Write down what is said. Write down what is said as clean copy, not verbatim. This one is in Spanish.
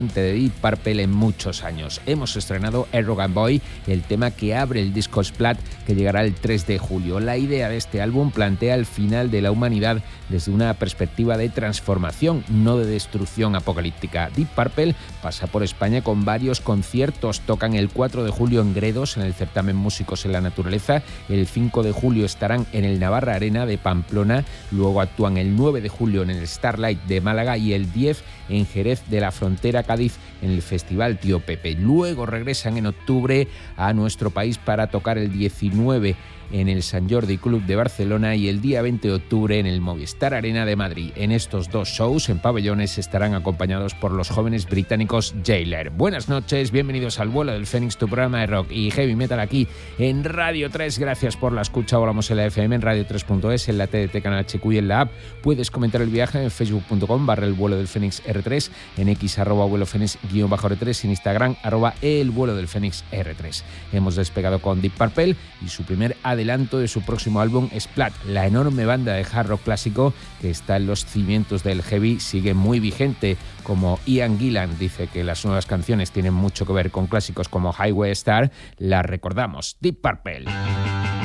de Deep Purple en muchos años. Hemos estrenado Arrogant Boy, el tema que abre el disco Splat, que llegará el 3 de julio. La idea de este álbum plantea el final de la humanidad desde una perspectiva de transformación, no de destrucción apocalíptica. Deep Purple pasa por España con varios conciertos. Tocan el 4 de julio en Gredos, en el certamen Músicos en la Naturaleza. El 5 de julio estarán en el Navarra Arena de Pamplona. Luego actúan el 9 de julio en el Starlight de Málaga y el 10 en Jerez de la Frontera, Cádiz, en el Festival Tío Pepe. Luego regresan en octubre a nuestro país para tocar el 19 en el Sant Jordi Club de Barcelona y el día 20 de octubre en el Movistar Arena de Madrid. En estos dos shows en pabellones estarán acompañados por los jóvenes británicos Jailer. Buenas noches, bienvenidos al Vuelo del Fénix, tu programa de rock y heavy metal aquí en Radio 3. Gracias por la escucha. Volamos en la FM, en radio3.es, en la TDT, Canal HQ y en la app. Puedes comentar el viaje en facebook.com/el vuelo del Fénix R3, en X @vuelo Fénix_R3, en Instagram @el vuelo del Fénix R3. Hemos despegado con Deep Purple y su primer adelanto de su próximo álbum Splat. La enorme banda de hard rock clásico que está en los cimientos del heavy sigue muy vigente. Como Ian Gillan dice que las nuevas canciones tienen mucho que ver con clásicos como Highway Star, la recordamos. Deep Purple.